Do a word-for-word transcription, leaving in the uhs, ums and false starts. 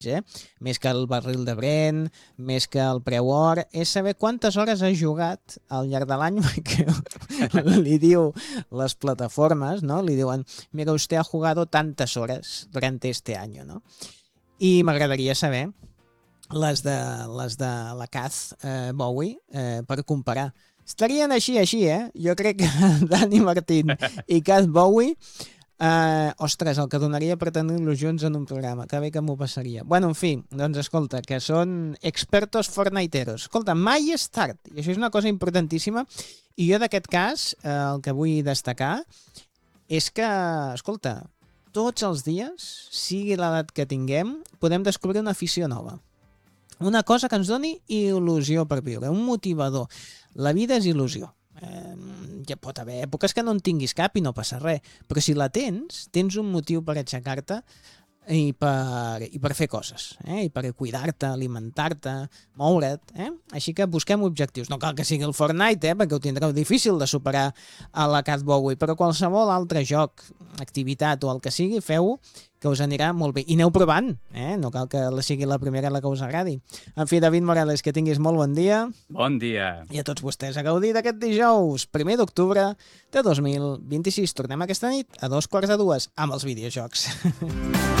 eh? Més que el barril de Brent, més que el preu or, és saber quantes hores has jugat al llarg de l'any, perquè li diu les plataformes, no? Li diuen, mira, usted ha jugado tantas horas durante este año, no? I m'agradaria saber les de, les de la Kath eh, Bowie eh, per comparar. Estarien així, així, eh? Jo crec que Dani Martín i Kath Bowie, Uh, ostres, el que donaria per tenir-los junts en un programa, que bé que m'ho passaria. Bueno, en fi, doncs escolta, que són expertos forniteros. Escolta, mai és tard, i això és una cosa importantíssima, i jo d'aquest cas, uh, el que vull destacar és que, escolta, tots els dies, sigui l'edat que tinguem, podem descobrir una afició nova. Una cosa que ens doni il·lusió per viure, un motivador. La vida és il·lusió. Eh, ja pot haver èpoques que no en tinguis cap i no passa res, però si la tens, tens un motiu per aixecar-te i per, i per fer coses, eh? I per cuidar-te, alimentar-te, moure't, eh? Així que busquem objectius. No cal que sigui el Fortnite, eh? Perquè ho tindreu difícil de superar a la Kath Bowie, però qualsevol altre joc, activitat o el que sigui, feu-ho, que us anirà molt bé. I aneu provant, eh? No cal que la sigui la primera la que us agradi. En fi, David Morales, que tinguis molt bon dia. Bon dia. I a tots vostès a gaudir d'aquest dijous, primer d'octubre de dos mil vint-i-sis. Tornem aquesta nit a dos quarts de dues amb els videojocs.